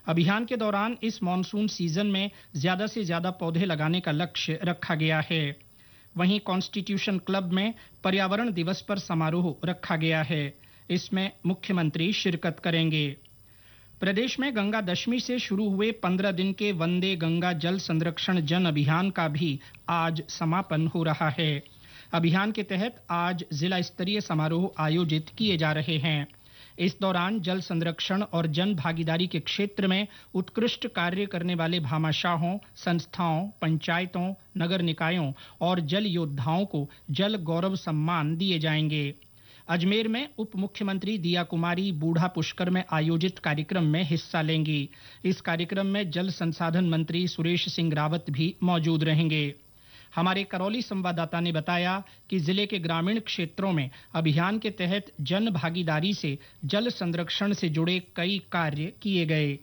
अभियान के दौरान इस मॉनसून सीजन में ज्यादा से ज्यादा पौधे लगाने का लक्ष्य रखा गया है। वहीं कॉन्स्टिट्यूशन क्लब में पर्यावरण दिवस पर समारोह रखा गया है। इसमें मुख्यमंत्री शिरकत करेंगे। प्रदेश में गंगा दशमी से शुरू हुए 15 दिन के वंदे गंगा जल संरक्षण जन अभियान का भी आज समापन हो रहा है। अभियान के तहत आज जिला स्तरीय समारोह आयोजित किए जा रहे हैं। इस दौरान जल संरक्षण और जन भागीदारी के क्षेत्र में उत्कृष्ट कार्य करने वाले भामाशाहों, संस्थाओं, पंचायतों, नगर निकायों और जल योद्धाओं को जल गौरव सम्मान दिए जाएंगे। अजमेर में उप मुख्यमंत्री दिया कुमारी बूढ़ा पुष्कर में आयोजित कार्यक्रम में हिस्सा लेंगी। इस कार्यक्रम में जल संसाधन मंत्री सुरेश सिंह रावत भी मौजूद रहेंगे। हमारे करौली संवाददाता ने बताया कि जिले के ग्रामीण क्षेत्रों में अभियान के तहत जन भागीदारी से जल संरक्षण से जुड़े कई कार्य किए गए।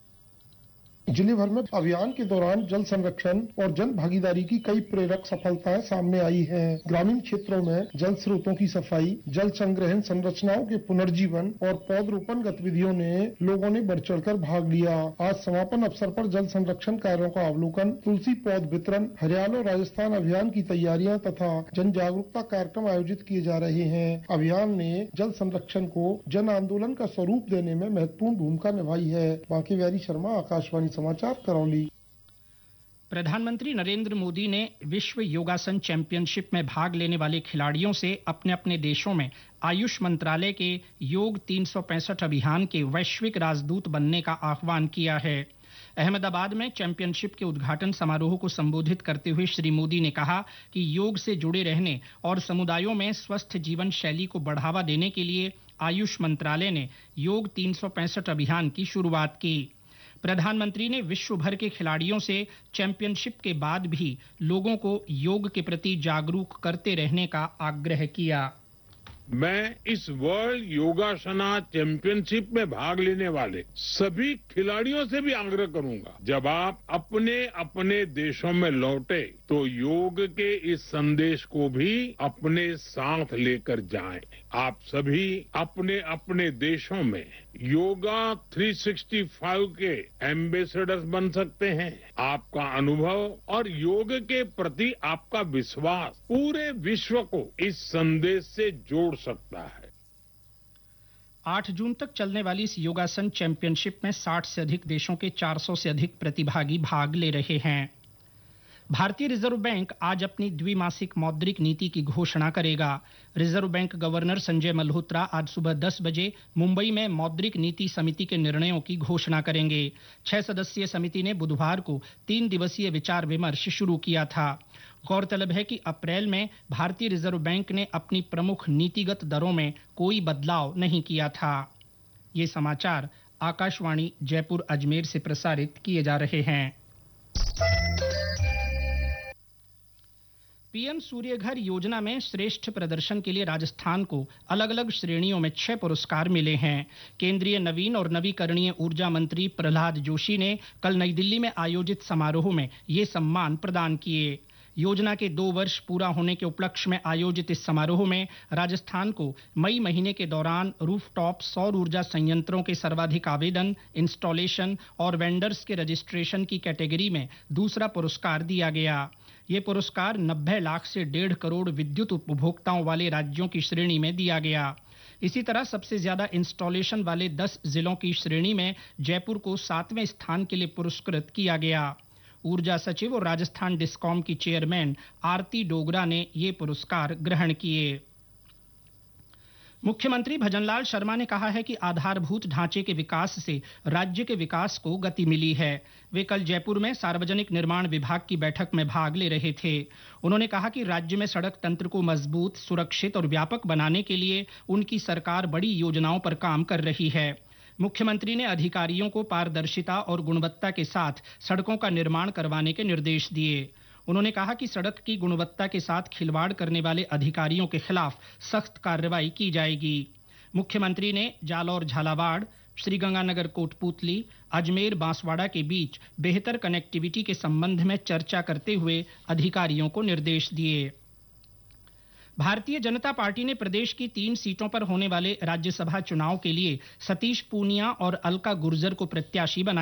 जिले भर में अभियान के दौरान जल संरक्षण और जन भागीदारी की कई प्रेरक सफलताएं सामने आई हैं। ग्रामीण क्षेत्रों में जल स्रोतों की सफाई, जल संग्रहण संरचनाओं के पुनर्जीवन और पौधरोपण गतिविधियों ने लोगों ने बढ़ चढ़कर भाग लिया। आज समापन अवसर पर जल संरक्षण कार्यों का अवलोकन, तुलसी पौध वितरण, हरियाणा और राजस्थान अभियान की तैयारियां तथा जन जागरूकता कार्यक्रम आयोजित किए जा रहे हैं। अभियान ने जल संरक्षण को जन आंदोलन का स्वरूप देने में महत्वपूर्ण भूमिका निभाई है। बांके बिहारी शर्मा, आकाशवाणी समाचार, करौली। प्रधानमंत्री नरेंद्र मोदी ने विश्व योगासन चैंपियनशिप में भाग लेने वाले खिलाड़ियों से अपने अपने देशों में आयुष मंत्रालय के योग 365 अभियान के वैश्विक राजदूत बनने का आह्वान किया है। अहमदाबाद में चैंपियनशिप के उद्घाटन समारोह को संबोधित करते हुए श्री मोदी ने कहा कि योग से जुड़े रहने और समुदायों में स्वस्थ जीवन शैली को बढ़ावा देने के लिए आयुष मंत्रालय ने योग 365 अभियान की शुरुआत की। प्रधानमंत्री ने विश्व भर के खिलाड़ियों से चैंपियनशिप के बाद भी लोगों को योग के प्रति जागरूक करते रहने का आग्रह किया। मैं इस वर्ल्ड योगासना चैंपियनशिप में भाग लेने वाले सभी खिलाड़ियों से भी आग्रह करूंगा, जब आप अपने अपने देशों में लौटे तो योग के इस संदेश को भी अपने साथ लेकर जाएं। आप सभी अपने अपने देशों में योगा 365 के एम्बेसडर्स बन सकते हैं। आपका अनुभव और योग के प्रति आपका विश्वास पूरे विश्व को इस संदेश से जोड़ सकता है। 8 जून तक चलने वाली इस योगासन चैंपियनशिप में 60 से अधिक देशों के 400 से अधिक प्रतिभागी भाग ले रहे हैं। भारतीय रिजर्व बैंक आज अपनी द्विमासिक मौद्रिक नीति की घोषणा करेगा। Reserve bank governor Sanjay Malhotra आज सुबह 10 बजे मुंबई में मौद्रिक नीति समिति के निर्णयों की घोषणा करेंगे। 6 सदस्यीय समिति ने बुधवार को 3 दिवसीय विचार विमर्श शुरू किया था। गौरतलब है कि अप्रैल में भारतीय रिजर्व बैंक ने अपनी प्रमुख नीतिगत दरों में कोई बदलाव नहीं किया था। ये समाचार आकाशवाणी जयपुर अजमेर से प्रसारित किए जा रहे हैं। पीएम सूर्यघर योजना में श्रेष्ठ प्रदर्शन के लिए राजस्थान को अलग अलग श्रेणियों में 6 पुरस्कार मिले हैं। केंद्रीय नवीन और नवीकरणीय ऊर्जा मंत्री प्रहलाद जोशी ने कल नई दिल्ली में आयोजित समारोह में ये सम्मान प्रदान किए। योजना के 2 वर्ष पूरा होने के उपलक्ष्य में आयोजित इस समारोह में राजस्थान को मई महीने के दौरान रूफटॉप सौर ऊर्जा संयंत्रों के सर्वाधिक आवेदन, इंस्टॉलेशन और वेंडर्स के रजिस्ट्रेशन की कैटेगरी में दूसरा पुरस्कार दिया गया। ये पुरस्कार 90 लाख से 1.5 करोड़ विद्युत उपभोक्ताओं वाले राज्यों की श्रेणी में दिया गया। इसी तरह सबसे ज्यादा इंस्टॉलेशन वाले 10 जिलों की श्रेणी में जयपुर को 7वें स्थान के लिए पुरस्कृत किया गया। ऊर्जा सचिव और राजस्थान डिस्कॉम की चेयरमैन आरती डोगरा ने ये पुरस्कार ग्रहण किए। मुख्यमंत्री भजनलाल शर्मा ने कहा है कि आधारभूत ढांचे के विकास से राज्य के विकास को गति मिली है। वे कल जयपुर में सार्वजनिक निर्माण विभाग की बैठक में भाग ले रहे थे। उन्होंने कहा कि राज्य में सड़क तंत्र को मजबूत, सुरक्षित और व्यापक बनाने के लिए उनकी सरकार बड़ी योजनाओं पर काम कर रही है। मुख्यमंत्री ने अधिकारियों को पारदर्शिता और गुणवत्ता के साथ सड़कों का निर्माण करवाने के निर्देश दिए। उन्होंने कहा कि सड़क की गुणवत्ता के साथ खिलवाड़ करने वाले अधिकारियों के खिलाफ सख्त कार्रवाई की जाएगी। मुख्यमंत्री ने जालौर झालावाड़, श्रीगंगानगर कोटपूतली, अजमेर बांसवाड़ा के बीच बेहतर कनेक्टिविटी के संबंध में चर्चा करते हुए अधिकारियों को निर्देश दिए। भारतीय जनता पार्टी ने प्रदेश की 3 सीटों पर होने वाले राज्यसभा चुनाव के लिए सतीश पूनिया और अलका गुर्जर को प्रत्याशी बनाया।